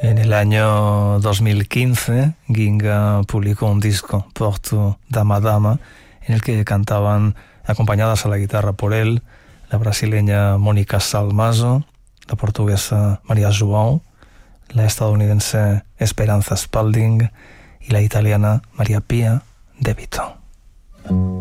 En el año 2015, Ginga publicó un disco, Porto Dama Dama, en el que cantaban, acompañadas a la guitarra por él, la brasileña Mónica Salmazo, la portuguesa María João, la estadounidense Esperanza Spalding y la italiana María Pia De Vito.